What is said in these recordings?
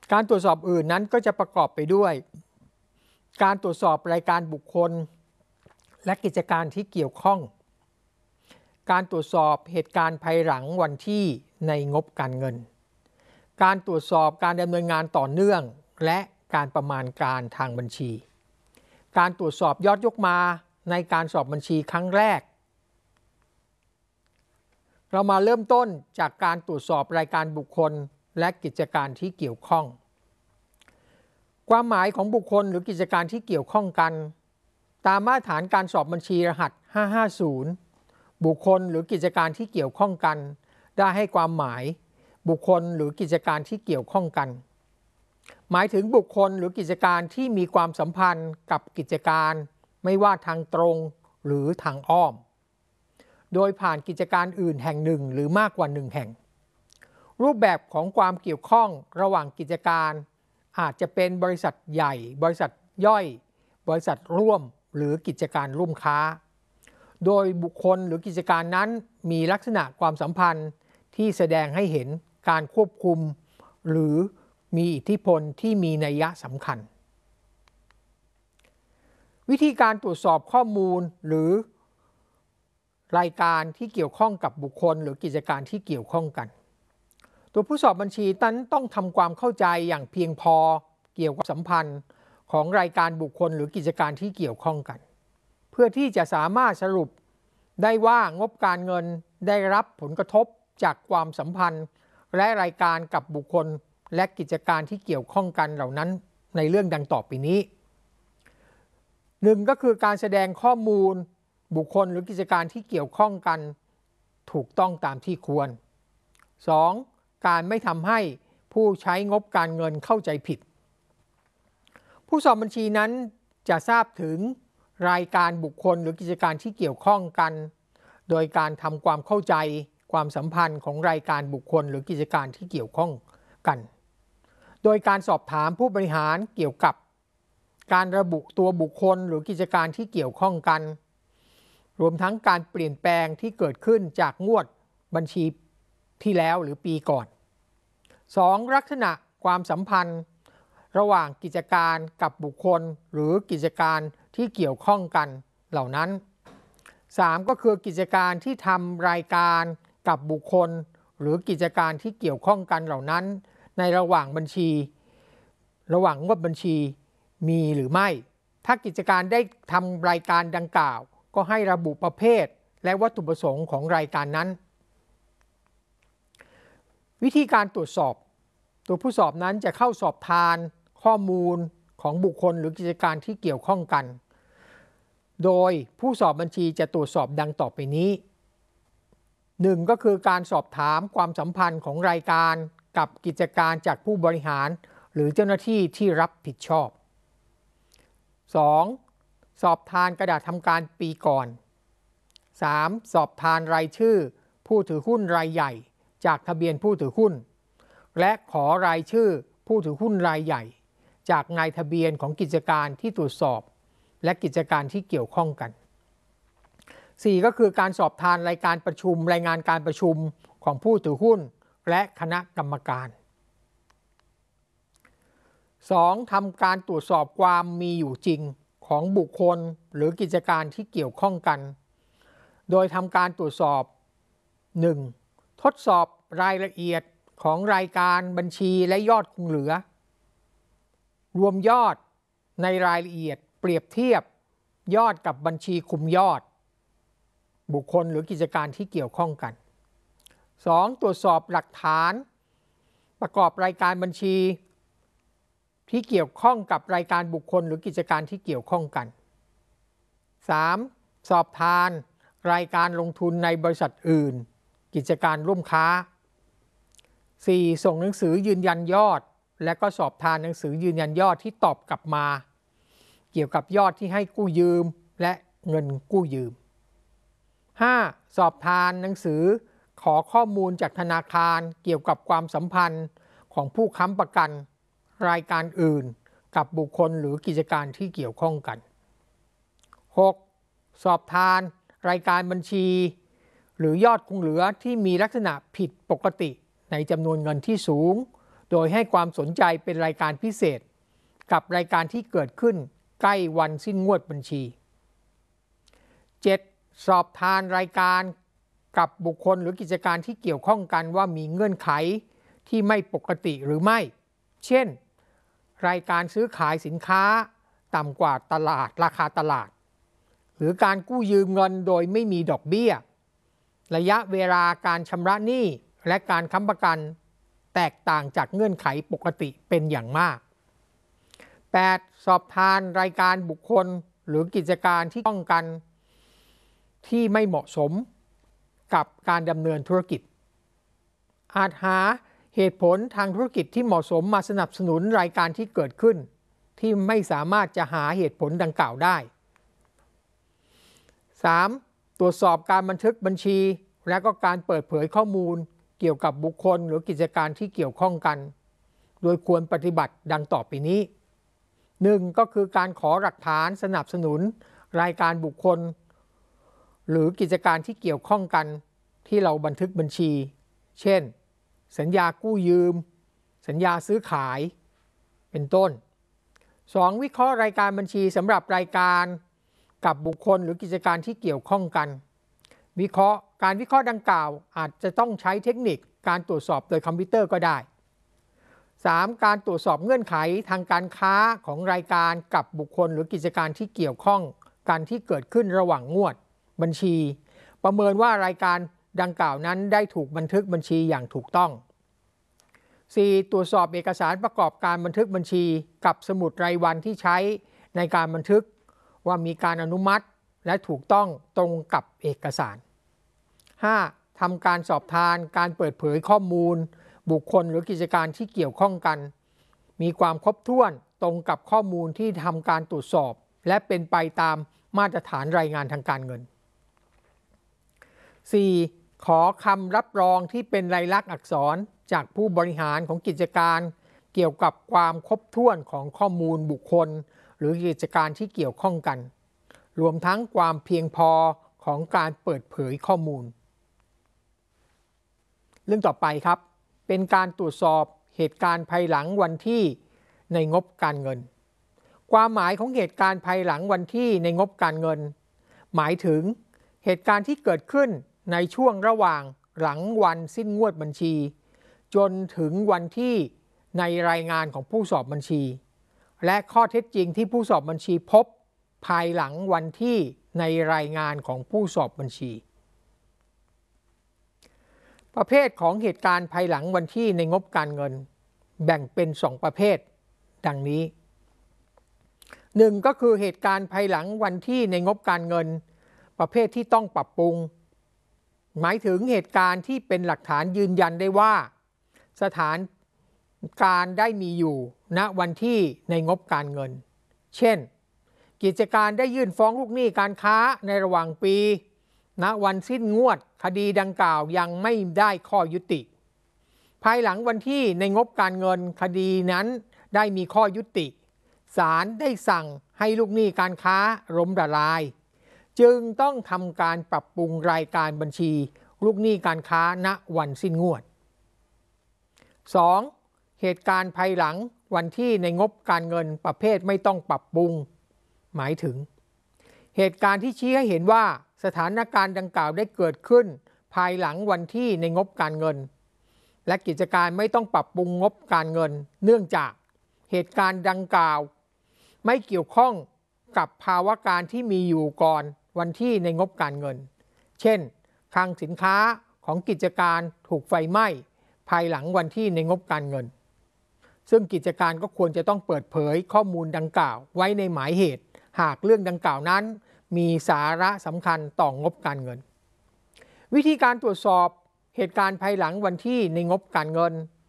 การตรวจสอบอื่นนั้นก็จะประกอบไปด้วยการตรวจสอบรายการบุคคลและกิจการที่เกี่ยวข้องการตรวจสอบเหตุการณ์ภายหลังวันที่ในงบการเงินการตรวจสอบการดำเนินงานต่อเนื่องและการประมาณการทางบัญชีการตรวจสอบยอดยกมาในการสอบบัญชีครั้งแรกเรามาเริ่มต้นจากการตรวจสอบรายการบุคคลและกิจการที่เกี่ยวข้องความหมายของบุคคลหรือกิจการที่เกี่ยวข้องกันตามมาตรฐานการสอบบัญชีรหัส550บุคคลหรือกิจการที่เกี่ยวข้องกันได้ให้ความหมายบุคคลหรือกิจการที่เกี่ยวข้องกันหมายถึงบุคคลหรือกิจการที่มีความสัมพันธ์กับกิจการไม่ว่าทางตรงหรือทางอ้อมโดยผ่านกิจการอื่นแห่งหนึ่งหรือมากกว่า1แห่งรูปแบบของความเกี่ยวข้องระหว่างกิจการอาจจะเป็นบริษัทใหญ่บริษัทย่อยบริษัทร่วมหรือกิจการร่วมค้าโดยบุคคลหรือกิจการนั้นมีลักษณะความสัมพันธ์ที่แสดงให้เห็นการควบคุมหรือมีอิทธิพลที่มีนัยสำคัญวิธีการตรวจสอบข้อมูลหรือรายการที่เกี่ยวข้องกับบุคคลหรือกิจการที่เกี่ยวข้องกันตัวผู้สอบบัญชีนั้นต้องทำความเข้าใจอย่างเพียงพอเกี่ยวกับสัมพันธ์ของรายการบุคคลหรือกิจการที่เกี่ยวข้องกันเพื่อที่จะสามารถสรุปได้ว่างบการเงินได้รับผลกระทบจากความสัมพันธ์และรายการกับบุคคลและกิจการที่เกี่ยวข้องกันเหล่านั้นในเรื่องดังต่อไปนี้ 1. ก็คือการแสดงข้อมูลบุคคลหรือกิจการที่เกี่ยวข้องกันถูกต้องตามที่ควร 2. การไม่ทำให้ผู้ใช้งบการเงินเข้าใจผิดผู้สอบบัญชีนั้นจะทราบถึงรายการบุคคลหรือกิจการที่เกี่ยวข้องกันโดยการทำความเข้าใจความสัมพันธ์ของรายการบุคคลหรือกิจการที่เกี่ยวข้องกันโดยการสอบถามผู้บริหารเกี่ยวกับการระบุตัวบุคคลหรือกิจการที่เกี่ยวข้องกันรวมทั้งการเปลี่ยนแปลงที่เกิดขึ้นจากงวดบัญชีที่แล้วหรือปีก่อน 2. ลักษณะความสัมพันธ์ระหว่างกิจการกับบุคคลหรือกิจการที่เกี่ยวข้องกันเหล่านั้น 3. ก็คือกิจการที่ทำรายการกับบุคคลหรือกิจการที่เกี่ยวข้องกันเหล่านั้นในระหว่างบัญชีระหว่างงวดบัญชีมีหรือไม่ถ้ากิจการได้ทำรายการดังกล่าวก็ให้ระบุประเภทและวัตถุประสงค์ของรายการนั้นวิธีการตรวจสอบตัวผู้สอบนั้นจะเข้าสอบทานข้อมูลของบุคคลหรือกิจการที่เกี่ยวข้องกันโดยผู้สอบบัญชีจะตรวจสอบดังต่อไปนี้ 1. ก็คือการสอบถามความสัมพันธ์ของรายการกับกิจการจากผู้บริหารหรือเจ้าหน้าที่ที่รับผิดชอบ 2. สอบทานกระดาษทำการปีก่อน 3. สอบทานรายชื่อผู้ถือหุ้นรายใหญ่จากทะเบียนผู้ถือหุ้นและขอรายชื่อผู้ถือหุ้นรายใหญ่จากนายทะเบียนของกิจการที่ตรวจสอบและกิจการที่เกี่ยวข้องกัน 4. ก็คือการสอบทานรายการประชุมรายงานการประชุมของผู้ถือหุ้นและคณะกรรมการ 2. ทำการตรวจสอบความมีอยู่จริงของบุคคลหรือกิจการที่เกี่ยวข้องกันโดยทำการตรวจสอบ 1. ทดสอบรายละเอียดของรายการบัญชีและยอดคงเหลือรวมยอดในรายละเอียดเปรียบเทียบยอดกับบัญชีคุมยอดบุคคลหรือกิจการที่เกี่ยวข้องกัน 2. ตรวจสอบหลักฐานประกอบรายการบัญชีที่เกี่ยวข้องกับรายการบุคคลหรือกิจการที่เกี่ยวข้องกัน 3. สอบทานรายการลงทุนในบริษัทอื่นกิจการร่วมค้า 4. ส่งหนังสือยืนยันยอดและก็สอบทานหนังสือยืนยันยอดที่ตอบกลับมาเกี่ยวกับยอดที่ให้กู้ยืมและเงินกู้ยืม 5. สอบทานหนังสือขอข้อมูลจากธนาคารเกี่ยวกับความสัมพันธ์ของผู้ค้ำประกันรายการอื่นกับบุคคลหรือกิจการที่เกี่ยวข้องกัน 6. สอบทานรายการบัญชีหรือยอดคงเหลือที่มีลักษณะผิดปกติในจำนวนเงินที่สูงโดยให้ความสนใจเป็นรายการพิเศษกับรายการที่เกิดขึ้นใกล้วันสิ้นงวดบัญชี 7. สอบทานรายการกับบุคคลหรือกิจการที่เกี่ยวข้องกันว่ามีเงื่อนไขที่ไม่ปกติหรือไม่เช่นรายการซื้อขายสินค้าต่ำกว่าตลาดราคาตลาดหรือการกู้ยืมเงินโดยไม่มีดอกเบี้ยระยะเวลาการชำระหนี้และการค้ำประกันแตกต่างจากเงื่อนไขปกติเป็นอย่างมาก 8. สอบทานรายการบุคคลหรือกิจการที่ต้องกันที่ไม่เหมาะสมกับการดำเนินธุรกิจอาจหาเหตุผลทางธุรกิจที่เหมาะสมมาสนับสนุนรายการที่เกิดขึ้นที่ไม่สามารถจะหาเหตุผลดังกล่าวได้ 3. ตรวจสอบการบันทึกบัญชีและก็การเปิดเผยข้อมูลเกี่ยวกับบุคคลหรือกิจการที่เกี่ยวข้องกันโดยควรปฏิบัติดังต่อไปนี้ 1. ก็คือการขอหลักฐานสนับสนุนรายการบุคคลหรือกิจการที่เกี่ยวข้องกันที่เราบันทึกบัญชีเช่นสัญญากู้ยืมสัญญาซื้อขายเป็นต้น 2. วิเคราะห์รายการบัญชีสำหรับรายการกับบุคคลหรือกิจการที่เกี่ยวข้องกันการวิเคราะห์ดังกล่าวอาจจะต้องใช้เทคนิคการตรวจสอบโดยคอมพิวเตอร์ก็ได้ 3. การตรวจสอบเงื่อนไขทางการค้าของรายการกับบุคคลหรือกิจการที่เกี่ยวข้องกันที่เกิดขึ้นระหว่างงวดบัญชีประเมินว่ารายการดังกล่าวนั้นได้ถูกบันทึกบัญชีอย่างถูกต้อง 4. ตรวจสอบเอกสารประกอบการบันทึกบัญชีกับสมุดรายวันที่ใช้ในการบันทึกว่ามีการอนุมัติและถูกต้องตรงกับเอกสาร 5. ทำการสอบทานการเปิดเผยข้อมูลบุคคลหรือกิจการที่เกี่ยวข้องกันมีความครบถ้วนตรงกับข้อมูลที่ทำการตรวจสอบและเป็นไปตามมาตรฐานรายงานทางการเงิน 4. ขอคำรับรองที่เป็นลายลักษณ์อักษรจากผู้บริหารของกิจการเกี่ยวกับความครบถ้วนของข้อมูลบุคคลหรือกิจการที่เกี่ยวข้องกันรวมทั้งความเพียงพอของการเปิดเผยข้อมูลเรื่องต่อไปครับเป็นการตรวจสอบเหตุการณ์ภายหลังวันที่ในงบการเงินความหมายของเหตุการณ์ภายหลังวันที่ในงบการเงินหมายถึงเหตุการณ์ที่เกิดขึ้นในช่วงระหว่างหลังวันสิ้นงวดบัญชีจนถึงวันที่ในรายงานของผู้สอบบัญชีและข้อเท็จจริงที่ผู้สอบบัญชีพบภายหลังวันที่ในรายงานของผู้สอบบัญชีประเภทของเหตุการณ์ภายหลังวันที่ในงบการเงินแบ่งเป็น2ประเภทดังนี้ 1. ก็คือเหตุการณ์ภายหลังวันที่ในงบการเงินประเภทที่ต้องปรับปรุงหมายถึงเหตุการณ์ที่เป็นหลักฐานยืนยันได้ว่าสถานการณ์ได้มีอยู่ณวันที่ในงบการเงินเช่นกิจการได้ยื่นฟ้องลูกหนี้การค้าในระหว่างปีณวันสิ้นงวดคดีดังกล่าวยังไม่ได้ข้อยุติภายหลังวันที่ในงบการเงินคดีนั้นได้มีข้อยุติศาลได้สั่งให้ลูกหนี้การค้าล้มละลายจึงต้องทำการปรับปรุงรายการบัญชีลูกหนี้การค้าณวันสิ้นงวด 2. เหตุการณ์ภายหลังวันที่ในงบการเงินประเภทไม่ต้องปรับปรุงหมายถึงเหตุการณ์ที่ชี้ให้เห็นว่าสถานการณ์ดังกล่าวได้เกิดขึ้นภายหลังวันที่ในงบการเงินและกิจการไม่ต้องปรับปรุงงบการเงินเนื่องจากเหตุการณ์ดังกล่าวไม่เกี่ยวข้องกับภาวะการที่มีอยู่ก่อนวันที่ในงบการเงินเช่นคลังสินค้าของกิจการถูกไฟไหม้ภายหลังวันที่ในงบการเงินซึ่งกิจการก็ควรจะต้องเปิดเผยข้อมูลดังกล่าวไว้ในหมายเหตุหากเรื่องดังกล่าวนั้นมีสาระสำคัญต่องบการเงินวิธีการตรวจสอบเหตุการณ์ภายหลังวันที่ในงบการเงิน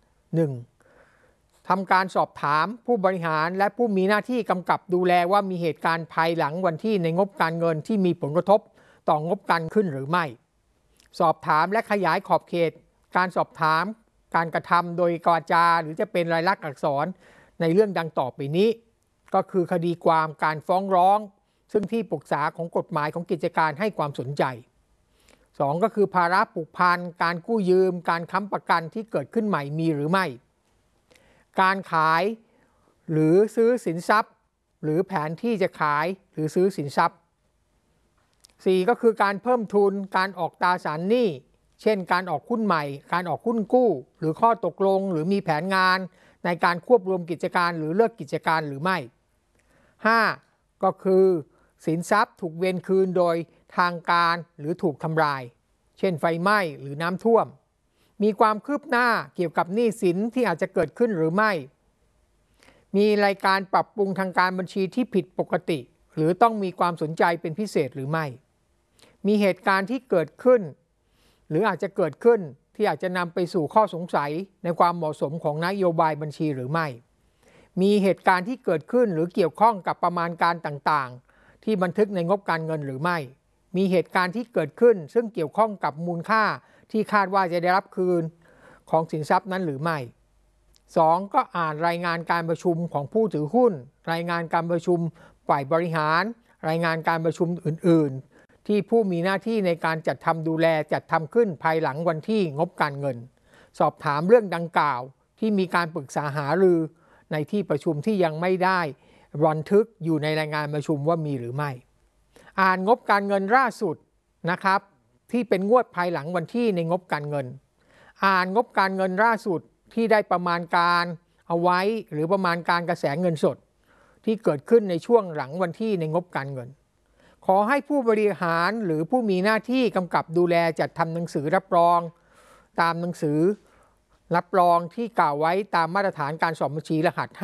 1. ทำการสอบถามผู้บริหารและผู้มีหน้าที่กำกับดูแลว่ามีเหตุการณ์ภายหลังวันที่ในงบการเงินที่มีผลกระทบต่องบการขึ้นหรือไม่สอบถามและขยายขอบเขตการสอบถามการกระทำโดยวาจาหรือจะเป็นลายลักษณ์อักษรในเรื่องดังต่อไปนี้ก็คือคดีความการฟ้องร้องซึ่งที่ปรึกษาของกฎหมายของกิจการให้ความสนใจ 2. ก็คือภาระผูกพันการกู้ยืมการค้ำประกันที่เกิดขึ้นใหม่มีหรือไม่การขายหรือซื้อสินทรัพย์หรือแผนที่จะขายหรือซื้อสินทรัพย์ 4. ก็คือการเพิ่มทุนการออกตราสารหนี้เช่นการออกหุ้นใหม่การออกหุ้นกู้หรือข้อตกลงหรือมีแผนงานในการควบรวมกิจการหรือเลิกกิจการหรือไม่ 5. ก็คือสินทรัพย์ถูกเวรคืนโดยทางการหรือถูกทำลายเช่นไฟไหม้หรือน้ำท่วมมีความคืบหน้าเกี่ยวกับหนี้สินที่อาจจะเกิดขึ้นหรือไม่มีรายการปรับปรุงทางการบัญชีที่ผิดปกติหรือต้องมีความสนใจเป็นพิเศษหรือไม่มีเหตุการณ์ที่เกิดขึ้นหรืออาจจะเกิดขึ้นที่อาจจะนำไปสู่ข้อสงสัยในความเหมาะสมของนโยบายบัญชีหรือไม่มีเหตุการณ์ที่เกิดขึ้นหรือเกี่ยวข้องกับประมาณการต่างๆที่บันทึกในงบการเงินหรือไม่มีเหตุการณ์ที่เกิดขึ้นซึ่งเกี่ยวข้องกับมูลค่าที่คาดว่าจะได้รับคืนของสินทรัพย์นั้นหรือไม่ 2. ก็อ่านรายงานการประชุมของผู้ถือหุ้นรายงานการประชุมฝ่ายบริหารรายงานการประชุมอื่นๆที่ผู้มีหน้าที่ในการจัดทำดูแลจัดทำขึ้นภายหลังวันที่งบการเงินสอบถามเรื่องดังกล่าวที่มีการปรึกษาหารือในที่ประชุมที่ยังไม่ได้บันทึกอยู่ในรายงานประชุมว่ามีหรือไม่อ่านงบการเงินล่าสุดนะครับที่เป็นงวดภายหลังวันที่ในงบการเงินอ่านงบการเงินล่าสุดที่ได้ประมาณการเอาไว้หรือประมาณการกระแสเงินสดที่เกิดขึ้นในช่วงหลังวันที่ในงบการเงินขอให้ผู้บริหารหรือผู้มีหน้าที่กำกับดูแลจัดทำหนังสือรับรองตามหนังสือรับรองที่กล่าวไว้ตามมาตรฐานการสอบบัญชีรหัส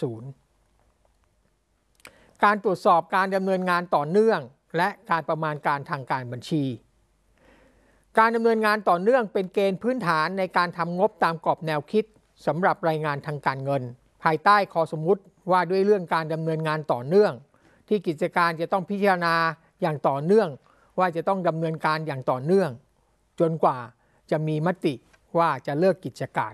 580 การตรวจสอบการดำเนินงานต่อเนื่องและการประมาณการทางการบัญชีการดำเนินงานต่อเนื่องเป็นเกณฑ์พื้นฐานในการทำงบตามกรอบแนวคิดสำหรับรายงานทางการเงินภายใต้ข้อสมมุติว่าด้วยเรื่องการดำเนินงานต่อเนื่องที่กิจการจะต้องพิจารณาอย่างต่อเนื่องว่าจะต้องดำเนินการอย่างต่อเนื่องจนกว่าจะมีมติว่าจะเลิกกิจการ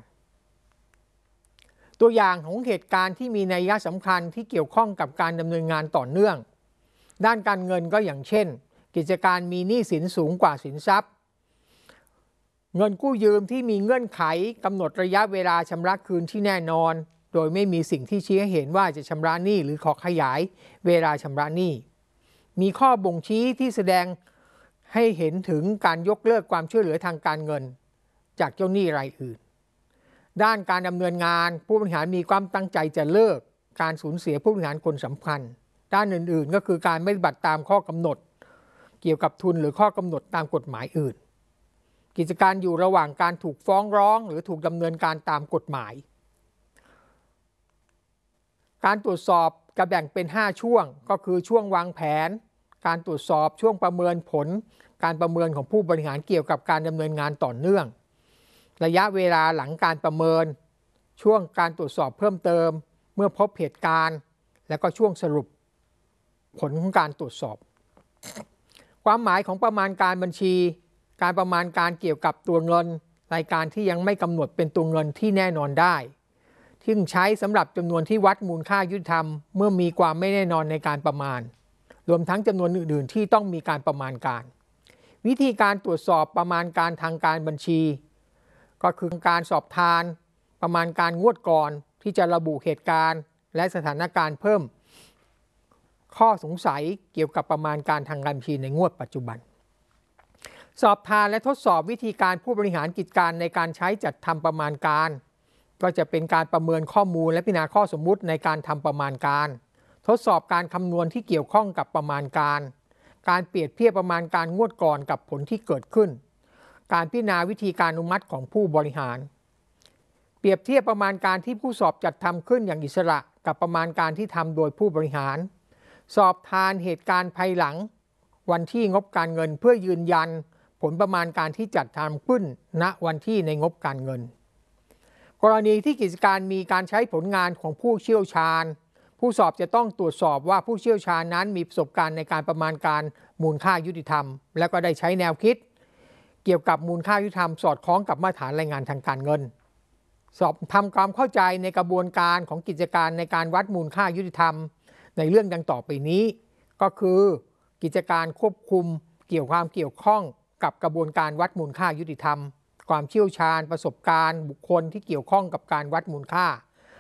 ตัวอย่างของเหตุการณ์ที่มีนัยสำคัญที่เกี่ยวข้องกับการดำเนินงานต่อเนื่องด้านการเงินก็อย่างเช่นกิจการมีหนี้สินสูงกว่าสินทรัพย์เงินกู้ยืมที่มีเงื่อนไขกำหนดระยะเวลาชำระคืนที่แน่นอนโดยไม่มีสิ่งที่ชี้ให้เห็นว่าจะชำระหนี้หรือขอขยายเวลาชำระหนี้มีข้อบ่งชี้ที่แสดงให้เห็นถึงการยกเลิกความช่วยเหลือทางการเงินจากเจ้าหนี้รายอื่นด้านการดำเนินงานผู้บริหารมีความตั้งใจจะเลิกการสูญเสียผู้บริหารคนสำคัญด้านอื่นๆก็คือการไม่ปฏิบัติตามข้อกำหนดเกี่ยวกับทุนหรือข้อกำหนดตามกฎหมายอื่นกิจการอยู่ระหว่างการถูกฟ้องร้องหรือถูกดำเนินการตามกฎหมายการตรวจสอบจะแบ่งเป็น5ช่วงก็คือช่วงวางแผนการตรวจสอบช่วงประเมินผลการประเมินของผู้บริหารเกี่ยวกับการดำเนินงานต่อเนื่องระยะเวลาหลังการประเมินช่วงการตรวจสอบเพิ่มเติมเมื่อพบเหตุการณ์และก็ช่วงสรุปผลของการตรวจสอบความหมายของประมาณการบัญชีการประมาณการเกี่ยวกับตัวเงินรายการที่ยังไม่กำหนดเป็นตัวเงินที่แน่นอนได้ซึ่งใช้สำหรับจำนวนที่วัดมูลค่ายุติธรรมเมื่อมีความไม่แน่นอนในการประมาณรวมทั้งจำนวนอื่นๆที่ต้องมีการประมาณการวิธีการตรวจสอบประมาณการทางการบัญชีก็คือการสอบทานประมาณการงวดก่อนที่จะระบุเหตุการณ์และสถานการณ์เพิ่มข้อสงสัยเกี่ยวกับประมาณการทางการบัญชีในงวดปัจจุบันสอบทานและทดสอบวิธีการผู้บริหารกิจการในการใช้จัดทำประมาณการก็จะเป็นการประเมินข้อมูลและพิจารณาข้อสมมุติในการทำประมาณการทดสอบการคำนวณที่เกี่ยวข้องกับประมาณการการเปรียบเทียบประมาณการงวดก่อนกับผลที่เกิดขึ้นการพิจารณาวิธีการอนุมัติของผู้บริหารเปรียบเทียบประมาณการที่ผู้สอบจัดทำขึ้นอย่างอิสระกับประมาณการที่ทำโดยผู้บริหารสอบทานเหตุการณ์ภายหลังวันที่งบการเงินเพื่อยืนยันผลประมาณการที่จัดทำขึ้นณวันที่ในงบการเงินกรณีที่กิจการมีการใช้ผลงานของผู้เชี่ยวชาญผู้สอบจะต้องตรวจสอบว่าผู้เชี่ยวชาญนั้นมีประสบการณ์ในการประมาณการมูลค่ายุติธรรมและก็ได้ใช้แนวคิดเกี่ยวกับมูลค่ายุติธรรมสอดคล้องกับมาตรฐานรายงานทางการเงินสอบทำความเข้าใจในกระบวนการของกิจการในการวัดมูลค่ายุติธรรมในเรื่องดังต่อไปนี้ก็คือกิจการควบคุมเกี่ยวข้องกับกระบวนการวัดมูลค่ายุติธรรมความเชี่ยวชาญประสบการณ์บุคคลที่เกี่ยวข้องกับการวัดมูลค่า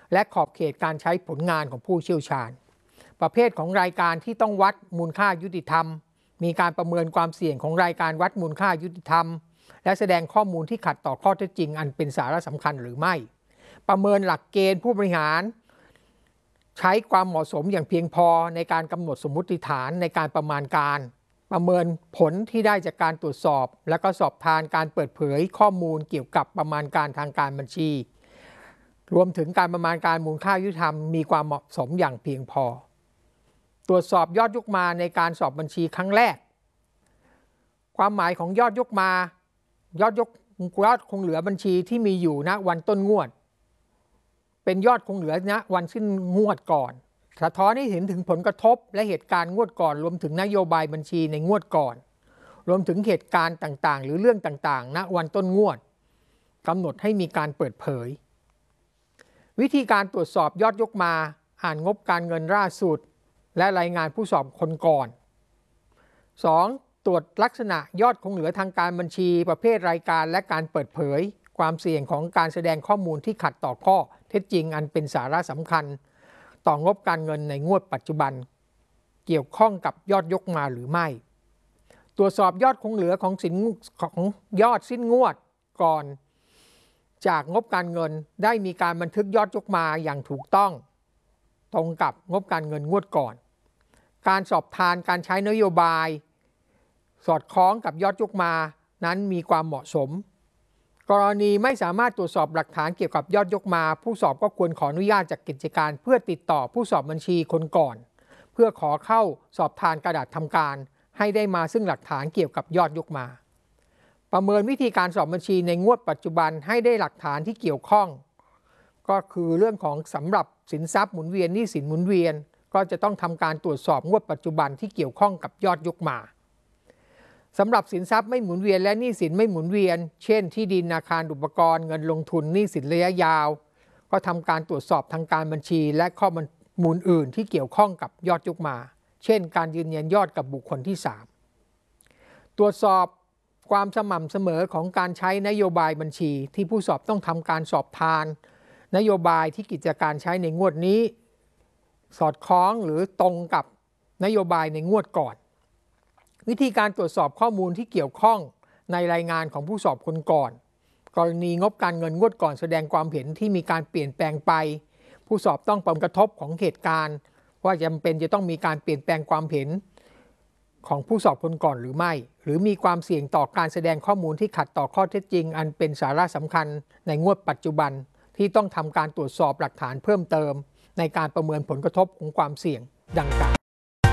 และขอบเขตการใช้ผลงานของผู้เชี่ยวชาญประเภทของรายการที่ต้องวัดมูลค่ายุติธรรมมีการประเมินความเสี่ยงของรายการวัดมูลค่ายุติธรรมและแสดงข้อมูลที่ขัดต่อข้อเท็จจริงอันเป็นสาระสำคัญหรือไม่ประเมินหลักเกณฑ์ผู้บริหารใช้ความเหมาะสมอย่างเพียงพอในการกำหนดสมมุติฐานในการประมาณการประเมินผลที่ได้จากการตรวจสอบและก็สอบทานการเปิดเผยข้อมูลเกี่ยวกับประมาณการทางการบัญชีรวมถึงการประมาณการมูลค่ายุติธรรมมีความเหมาะสมอย่างเพียงพอตรวจสอบยอดยกมาในการสอบบัญชีครั้งแรกความหมายของยอดยกมายอดคงเหลือบัญชีที่มีอยู่ณวันต้นงวดเป็นยอดคงเหลือณวันสิ้นงวดก่อนสะท้อนให้เห็นถึงผลกระทบและเหตุการณ์งวดก่อนรวมถึงนโยบายบัญชีในงวดก่อนรวมถึงเหตุการณ์ต่างๆหรือเรื่องต่างๆณวันต้นงวดกำหนดให้มีการเปิดเผยวิธีการตรวจสอบยอดยกมาอ่านงบการเงินล่าสุดและรายงานผู้สอบคนก่อน 2. ตรวจลักษณะยอดคงเหลือทางการบัญชีประเภทรายการและการเปิดเผยความเสี่ยงของการแสดงข้อมูลที่ขัดต่อข้อเท็จจริงอันเป็นสาระสำคัญต่องบการเงินในงวดปัจจุบันเกี่ยวข้องกับยอดยกมาหรือไม่ตรวจสอบยอดคงเหลือของยอดสิ้นงวดก่อนจากงบการเงินได้มีการบันทึกยอดยกมาอย่างถูกต้องตรงกับงบการเงินงวดก่อนการสอบทานการใช้นโยบายสอดคล้องกับยอดยกมานั้นมีความเหมาะสมกรณีไม่สามารถตรวจสอบหลักฐานเกี่ยวกับยอดยกมาผู้สอบก็ควรขออนุญาตจากกิจการเพื่อติดต่อผู้สอบบัญชีคนก่อนเพื่อขอเข้าสอบทานกระดาษทำการให้ได้มาซึ่งหลักฐานเกี่ยวกับยอดยกมาประเมินวิธีการสอบบัญชีในงวดปัจจุบันให้ได้หลักฐานที่เกี่ยวข้องก็คือเรื่องของสำหรับสินทรัพย์หมุนเวียนหนี้สินหมุนเวียนก็จะต้องทำการตรวจสอบงวดปัจจุบันที่เกี่ยวข้องกับยอดยกมาสำหรับสินทรัพย์ไม่หมุนเวียนและหนี้สินไม่หมุนเวียนเช่นที่ดินอาคารอุปกรณ์เงินลงทุนหนี้สินระยะยาวก็ทำการตรวจสอบทางการบัญชีและข้อมูลอื่นที่เกี่ยวข้องกับยอดยกมาเช่นการยืนยันยอดกับบุคคลที่3ตรวจสอบความสม่ำเสมอของการใช้นโยบายบัญชีที่ผู้สอบต้องทำการสอบทานนโยบายที่กิจการใช้ในงวดนี้สอดคล้องหรือตรงกับนโยบายในงวดก่อนวิธีการตรวจสอบข้อมูลที่เกี่ยวข้องในรายงานของผู้สอบคนก่อนกรณีงบการเงินงวดก่อนแสดงความเห็นที่มีการเปลี่ยนแปลงไปผู้สอบต้องประเมินกระทบของเหตุการณ์ว่าจำเป็นจะต้องมีการเปลี่ยนแปลงความเห็นของผู้สอบคนก่อนหรือไม่หรือมีความเสี่ยงต่อการแสดงข้อมูลที่ขัดต่อข้อเท็จจริงอันเป็นสาระสำคัญในงวดปัจจุบันที่ต้องทำการตรวจสอบหลักฐานเพิ่มเติมในการประเมินผลกระทบของความเสี่ยงดังกล่าว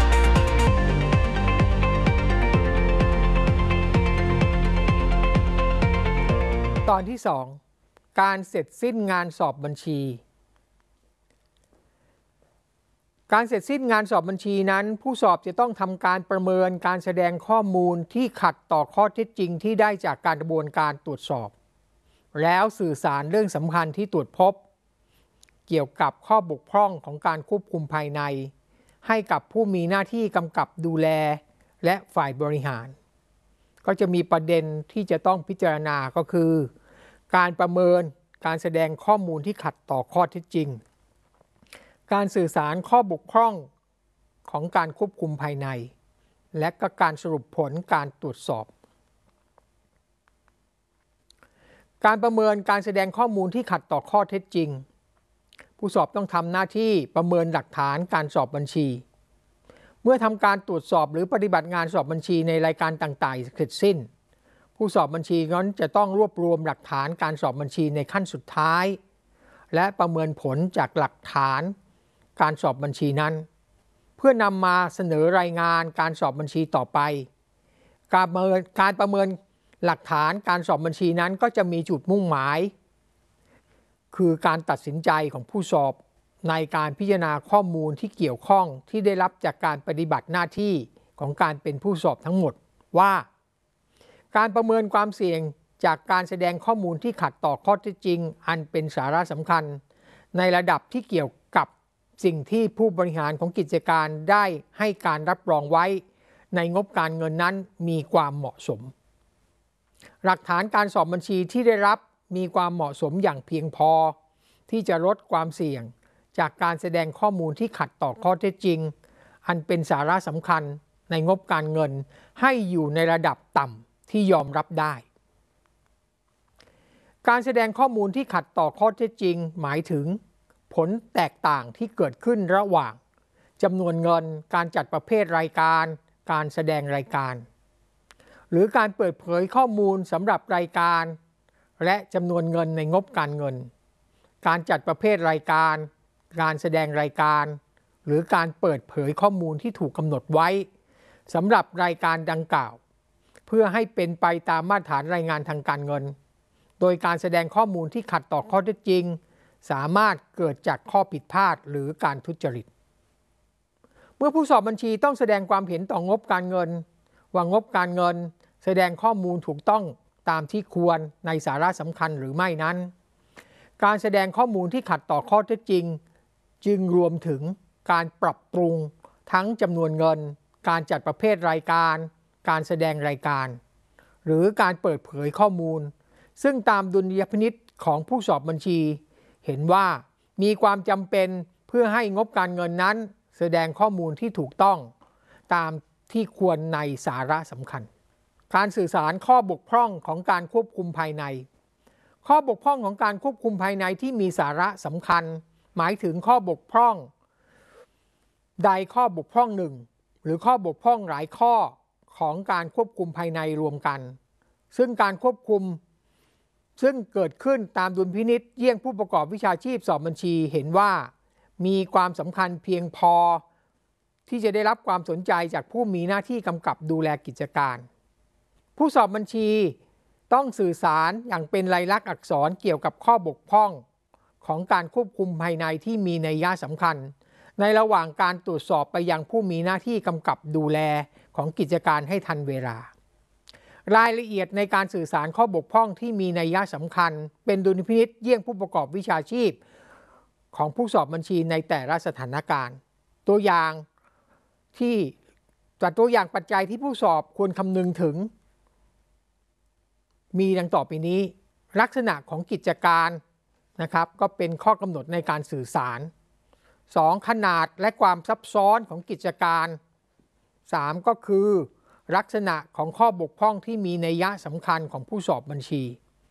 ตอนที่ 2 การเสร็จสิ้นงานสอบบัญชีการเสร็จสิ้นงานสอบบัญชีนั้นผู้สอบจะต้องทำการประเมินการแสดงข้อมูลที่ขัดต่อข้อเท็จจริงที่ได้จากการกระบวนการตรวจสอบแล้วสื่อสารเรื่องสำคัญที่ตรวจพบเกี่ยวกับข้อบกพร่องของการควบคุมภายในให้กับผู้มีหน้าที่กำกับดูแลและฝ่ายบริหารก็จะมีประเด็นที่จะต้องพิจารณาก็คือการประเมินการแสดงข้อมูลที่ขัดต่อข้อเท็จจริงการสื่อสารข้อบกพร่องของการควบคุมภายในและก็การสรุปผลการตรวจสอบการประเมินการแสดงข้อมูลที่ขัดต่อข้อเท็จจริงผู้สอบต้องทำหน้าที่ประเมินหลักฐานการสอบบัญชีเมื่อทำการตรวจสอบหรือปฏิบัติงานสอบบัญชีในรายการต่างๆเสร็จสิ้นผู้สอบบัญชีนั้นจะต้องรวบรวมหลักฐานการสอบบัญชีในขั้นสุดท้ายและประเมินผลจากหลักฐานการสอบบัญชีนั้นเพื่อนำมาเสนอรายงานการสอบบัญชีต่อไปการประเมินหลักฐานการสอบบัญชีนั้นก็จะมีจุดมุ่งหมายคือการตัดสินใจของผู้สอบในการพิจารณาข้อมูลที่เกี่ยวข้องที่ได้รับจากการปฏิบัติหน้าที่ของการเป็นผู้สอบทั้งหมดว่าการประเมินความเสี่ยงจากการแสดงข้อมูลที่ขัดต่อข้อเท็จจริงอันเป็นสาระสำคัญในระดับที่เกี่ยวกับสิ่งที่ผู้บริหารของกิจการได้ให้การรับรองไว้ในงบการเงินนั้นมีความเหมาะสมหลักฐานการสอบบัญชีที่ได้รับมีความเหมาะสมอย่างเพียงพอที่จะลดความเสี่ยงจากการแสดงข้อมูลที่ขัดต่อข้อเท็จจริงอันเป็นสาระสำคัญในงบการเงินให้อยู่ในระดับต่ำที่ยอมรับได้การแสดงข้อมูลที่ขัดต่อข้อเท็จจริงหมายถึงผลแตกต่างที่เกิดขึ้นระหว่างจำนวนเงินการจัดประเภทรายการการแสดงรายการหรือการเปิดเผยข้อมูลสำหรับรายการและจำนวนเงินในงบการเงินการจัดประเภทรายการการแสดงรายการหรือการเปิดเผยข้อมูลที่ถูกกำหนดไว้สำหรับรายการดังกล่าวเพื่อให้เป็นไปตามมาตรฐานรายงานทางการเงินโดยการแสดงข้อมูลที่ขัดต่อข้อเท็จจริงสามารถเกิดจากข้อผิดพลาดหรือการทุจริตเมื่อผู้สอบบัญชีต้องแสดงความเห็นต่องบการเงินว่างบการเงินแสดงข้อมูลถูกต้องตามที่ควรในสาระสำคัญหรือไม่นั้นการแสดงข้อมูลที่ขัดต่อข้อเท็จจริงจึงรวมถึงการปรับปรุงทั้งจำนวนเงินการจัดประเภทรายการการแสดงรายการหรือการเปิดเผยข้อมูลซึ่งตามดุลยพินิจของผู้สอบบัญชีเห็นว่ามีความจำเป็นเพื่อให้งบการเงินนั้นแสดงข้อมูลที่ถูกต้องตามที่ควรในสาระสำคัญการสื่อสารข้อบกพร่องของการควบคุมภายในข้อบกพร่องของการควบคุมภายในที่มีสาระสำคัญหมายถึงข้อบกพร่องใดข้อบกพร่องหนึ่งหรือข้อบกพร่องหลายข้อของการควบคุมภายในรวมกันซึ่งการควบคุมซึ่งเกิดขึ้นตามดุลพินิจเยี่ยงผู้ประกอบวิชาชีพสอบบัญชีเห็นว่ามีความสำคัญเพียงพอที่จะได้รับความสนใจจากผู้มีหน้าที่กำกับดูแลกิจการผู้สอบบัญชีต้องสื่อสารอย่างเป็นลายลักษณ์อักษรเกี่ยวกับข้อบกพร่องของการควบคุมภายในที่มีนัยยะสำคัญในระหว่างการตรวจสอบไปยังผู้มีหน้าที่กำกับดูแลของกิจการให้ทันเวลารายละเอียดในการสื่อสารข้อบกพร่องที่มีนัยยะสำคัญเป็นดุลพินิจเยี่ยงผู้ประกอบวิชาชีพของผู้สอบบัญชีในแต่ละสถานการณ์ตัวอย่างปัจจัยที่ผู้สอบควรคำนึงถึงมีดังต่อไปนี้ลักษณะของกิจการนะครับก็เป็นข้อกำหนดในการสื่อสาร 2. ขนาดและความซับซ้อนของกิจการ 3. ก็คือลักษณะของข้อบกพร่องที่มีนัยยะสำคัญของผู้สอบบัญชี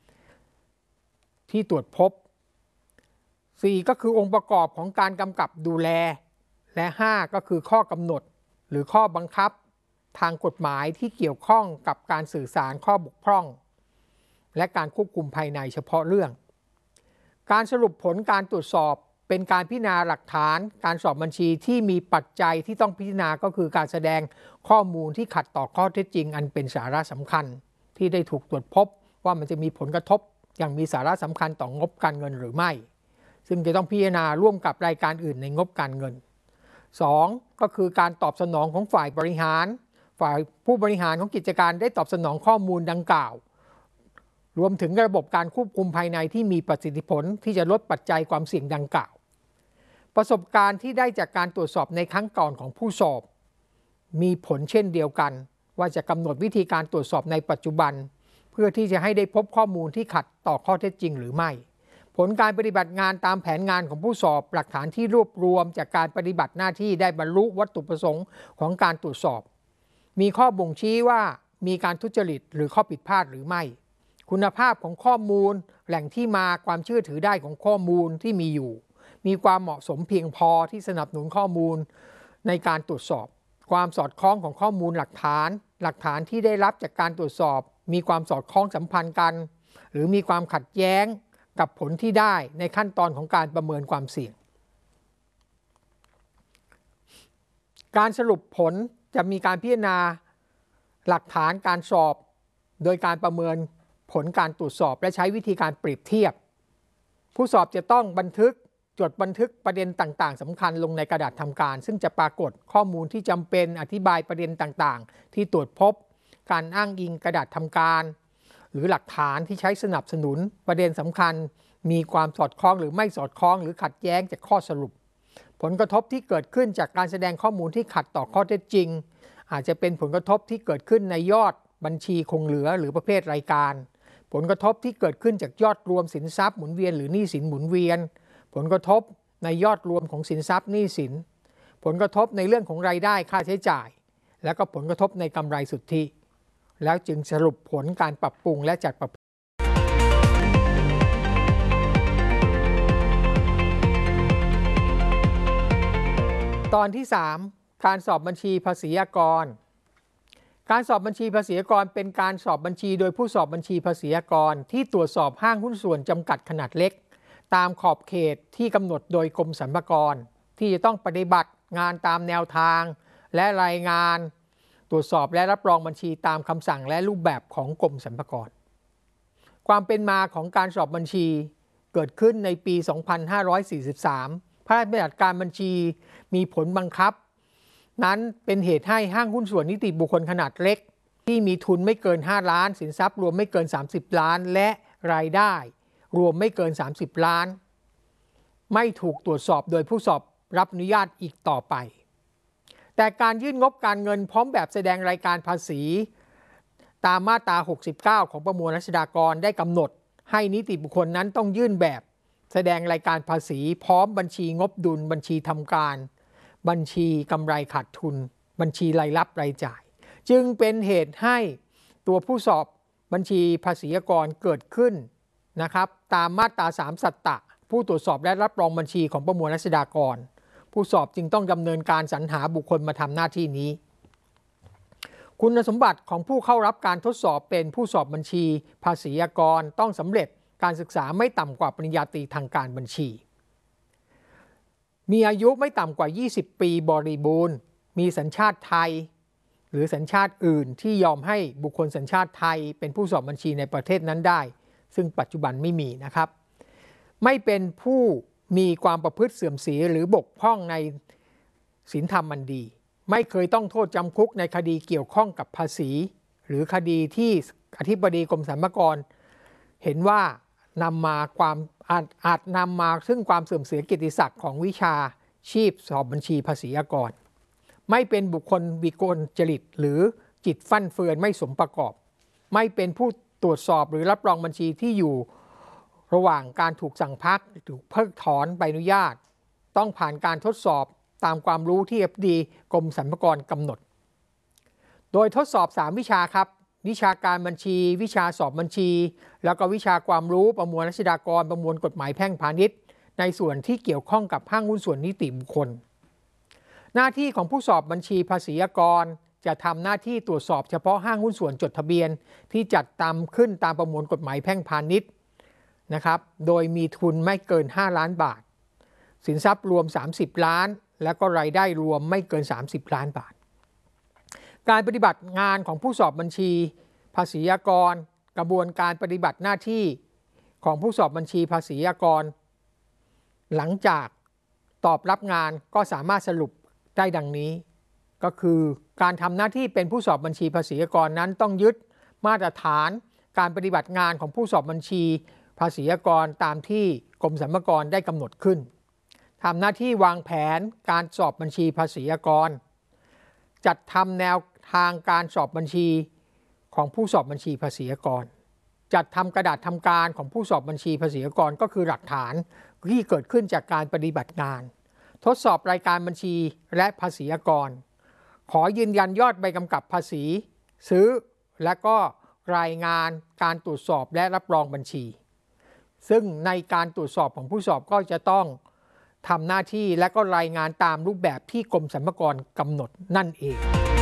ที่ตรวจพบ 4. ก็คือองค์ประกอบของการกำกับดูแลและ 5. ก็คือข้อกำหนดหรือข้อบังคับทางกฎหมายที่เกี่ยวข้องกับการสื่อสารข้อบกพร่องและการควบคุมภายในเฉพาะเรื่องการสรุปผลการตรวจสอบเป็นการพิจารณาหลักฐานการสอบบัญชีที่มีปัจจัยที่ต้องพิจารณาก็คือการแสดงข้อมูลที่ขัดต่อข้อเท็จจริงอันเป็นสาระสำคัญที่ได้ถูกตรวจพบว่ามันจะมีผลกระทบอย่างมีสาระสำคัญต่องบการเงินหรือไม่ซึ่งจะต้องพิจารณาร่วมกับรายการอื่นในงบการเงิน 2. ก็คือการตอบสนองของฝ่ายบริหารฝ่ายผู้บริหารของกิจการได้ตอบสนองข้อมูลดังกล่าวรวมถึงระบบการควบคุมภายในที่มีประสิทธิผลที่จะลดปัจจัยความเสี่ยงดังกล่าวประสบการณ์ที่ได้จากการตรวจสอบในครั้งก่อนของผู้สอบมีผลเช่นเดียวกันว่าจะกำหนดวิธีการตรวจสอบในปัจจุบันเพื่อที่จะให้ได้พบข้อมูลที่ขัดต่อข้อเท็จจริงหรือไม่ผลการปฏิบัติงานตามแผนงานของผู้สอบหลักฐานที่รวบรวมจากการปฏิบัติหน้าที่ได้บรรลุวัตถุประสงค์ของการตรวจสอบมีข้อบ่งชี้ว่ามีการทุจริตหรือข้อผิดพลาดหรือไม่คุณภาพของข้อมูลแหล่งที่มาความเชื่อถือได้ของข้อมูลที่มีอยู่มีความเหมาะสมเพียงพอที่สนับสนุนข้อมูลในการตรวจสอบความสอดคล้องของข้อมูลหลักฐานที่ได้รับจากการตรวจสอบมีความสอดคล้องสัมพันธ์กันหรือมีความขัดแย้งกับผลที่ได้ในขั้นตอนของการประเมินความเสี่ยงการสรุปผลจะมีการพิจารณาหลักฐานการสอบโดยการประเมินผลการตรวจสอบและใช้วิธีการเปรียบเทียบผู้สอบจะต้องจดบันทึกประเด็นต่างๆสำคัญลงในกระดาษทำการซึ่งจะปรากฏข้อมูลที่จำเป็นอธิบายประเด็นต่างๆที่ตรวจพบการอ้างอิงกระดาษทำการหรือหลักฐานที่ใช้สนับสนุนประเด็นสำคัญมีความสอดคล้องหรือไม่สอดคล้องหรือขัดแย้งจากข้อสรุปผลกระทบที่เกิดขึ้นจากการแสดงข้อมูลที่ขัดต่อข้อเท็จจริงอาจจะเป็นผลกระทบที่เกิดขึ้นในยอดบัญชีคงเหลือหรือประเภทรายการผลกระทบที่เกิดขึ้นจากยอดรวมสินทรัพย์หมุนเวียนหรือหนี้สินหมุนเวียนผลกระทบในยอดรวมของสินทรัพย์หนี้สินผลกระทบในเรื่องของรายได้ค่าใช้จ่ายและก็ผลกระทบในกำไรสุทธิแล้วจึงสรุปผลการปรับปรุงและจัดประตอนที่ 3 การสอบบัญชีภาษีอากรการสอบบัญชีภาษีอากรเป็นการสอบบัญชีโดยผู้สอบบัญชีภาษีอากรที่ตรวจสอบห้างหุ้นส่วนจำกัดขนาดเล็กตามขอบเขตที่กำหนดโดยกรมสรรพากรที่จะต้องปฏิบัติงานตามแนวทางและรายงานตรวจสอบและรับรองบัญชีตามคำสั่งและรูปแบบของกรมสรรพากรความเป็นมาของการสอบบัญชีเกิดขึ้นในปี 2543 พระราชบัญญัติการบัญชีมีผลบังคับนั้นเป็นเหตุให้ห้างหุ้นส่วนนิติบุคคลขนาดเล็กที่มีทุนไม่เกิน5ล้านสินทรัพย์รวมไม่เกิน30ล้านและรายได้รวมไม่เกิน30ล้านไม่ถูกตรวจสอบโดยผู้สอบรับอนุญาตอีกต่อไปแต่การยื่นงบการเงินพร้อมแบบแสดงรายการภาษีตามมาตรา69ของประมวลรัษฎากรได้กำหนดให้นิติบุคคลนั้นต้องยื่นแบบแสดงรายการภาษีพร้อมบัญชีงบดุลบัญชีทำการบัญชีกำไรขาดทุนบัญชีรายรับรายจ่ายจึงเป็นเหตุให้ตัวผู้สอบบัญชีภาษีอากรเกิดขึ้นนะครับตามมาตรา3สัตตะผู้ตรวจสอบและรับรองบัญชีของประมวลรัษฎากรผู้สอบจึงต้องดำเนินการสรรหาบุคคลมาทำหน้าที่นี้คุณสมบัติของผู้เข้ารับการทดสอบเป็นผู้สอบบัญชีภาษีอากรต้องสำเร็จการศึกษาไม่ต่ำกว่าปริญญาตรีทางการบัญชีมีอายุไม่ต่ำกว่า20ปีบริบูรณ์มีสัญชาติไทยหรือสัญชาติอื่นที่ยอมให้บุคคลสัญชาติไทยเป็นผู้สอบบัญชีในประเทศนั้นได้ซึ่งปัจจุบันไม่มีนะครับไม่เป็นผู้มีความประพฤติเสื่อมเสียหรือบกพร่องในศีลธรรมอันดีไม่เคยต้องโทษจำคุกในคดีเกี่ยวข้องกับภาษีหรือคดีที่อธิบดีกรมสรรพากรเห็นว่านำมาความอาจนำมาซึ่งความเสื่อมเสียเกียรติศักดิ์ของวิชาชีพสอบบัญชีภาษีอากรไม่เป็นบุคคลวิกลจริตหรือจิตฟั่นเฟือนไม่สมประกอบไม่เป็นผู้ตรวจสอบหรือรับรองบัญชีที่อยู่ระหว่างการถูกสั่งพักถูกเพิกถอนใบอนุญาตต้องผ่านการทดสอบตามความรู้ที่ FD กรมสรรพากรกำหนดโดยทดสอบ3วิชาครับวิชาการบัญชีวิชาสอบบัญชีแล้วก็วิชาความรู้ประมวลรัษฎากรประมวลกฎหมายแพ่งพาณิชย์ในส่วนที่เกี่ยวข้องกับห้างหุ้นส่วนนิติบุคคลหน้าที่ของผู้สอบบัญชีภาษีอากรจะทำหน้าที่ตรวจสอบเฉพาะห้างหุ้นส่วนจดทะเบียนที่จัดตามขึ้นตามประมวลกฎหมายแพ่งพาณิชย์นะครับโดยมีทุนไม่เกิน5ล้านบาทสินทรัพย์รวม30ล้านและก็รายได้รวมไม่เกิน30ล้านบาทการปฏิบัติงานของผู้สอบบัญชีภาษีอากรกระบวนการปฏิบัติหน้าที่ของผู้สอบบัญชีภาษีอากรหลังจากตอบรับงานก็สามารถสรุปได้ดังนี้ก็คือการทำหน้าที่เป็นผู้สอบบัญชีภาษีอากรนั้นต้องยึดมาตรฐานการปฏิบัติงานของผู้สอบบัญชีภาษีอากรตามที่กรมสรรพากรได้กำหนดขึ้นทำหน้าที่วางแผนการสอบบัญชีภาษีอากรจัดทำแนวทางการสอบบัญชีของผู้สอบบัญชีภาษีอากรจัดทำกระดาษทำการของผู้สอบบัญชีภาษีอากรก็คือหลักฐานที่เกิดขึ้นจากการปฏิบัติงานทดสอบรายการบัญชีและภาษีอากรขอยืนยันยอดใบกำกับภาษีซื้อและก็รายงานการตรวจสอบและรับรองบัญชีซึ่งในการตรวจสอบของผู้สอบก็จะต้องทำหน้าที่และก็รายงานตามรูปแบบที่กรมสรรพากรกำหนดนั่นเอง